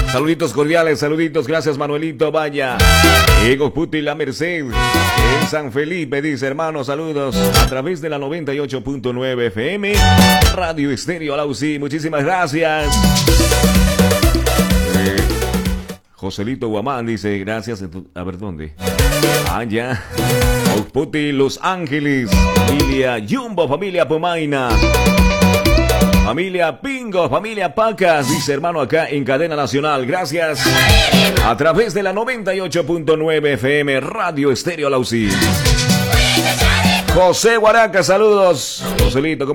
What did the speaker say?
Saluditos cordiales, saluditos, gracias Manuelito, vaya. Ego Puti La Merced, en San Felipe, dice hermano, saludos a través de la 98.9 FM, Radio Estéreo Lausi, muchísimas gracias. Joselito Guamán dice, gracias, a ver dónde. Ya. Puti Los Ángeles, familia Jumbo, familia Pomaina. Familia Pingo, familia Pacas, dice hermano acá en Cadena Nacional. Gracias. A través de la 98.9 FM, Radio Estéreo Lausi. José Guaraca, saludos. Joselito, ¿cómo